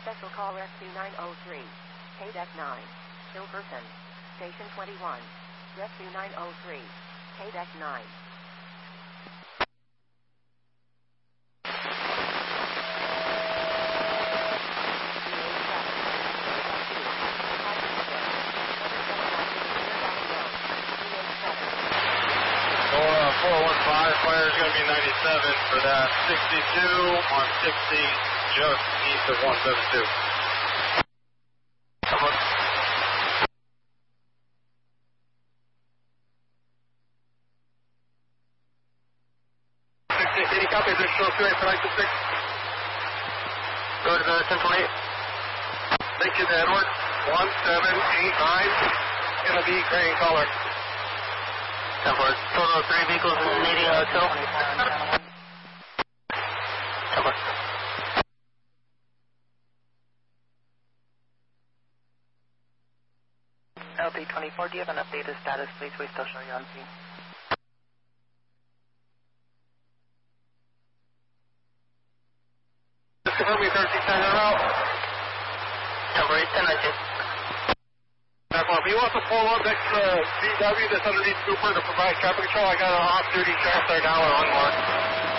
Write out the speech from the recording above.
Special call Rescue 903. KDEC 9. Silverton. Station 21. Rescue 903. KDEC 9. Fire is going to be 97 for that 62 on 60 just east of 172. Any copy of this show 285 Go to the 1028. Thank you, Edward. 1789. Going to be gray in color. Total of 3 vehicles needing a tow. LP24, do you have an updated status, please? We still show you on scene. Just confirm me 1310 out. Temporary 1019. If you want to pull up next to VW that's underneath Cooper to provide traffic control, I got an off-duty sheriff there now or on board.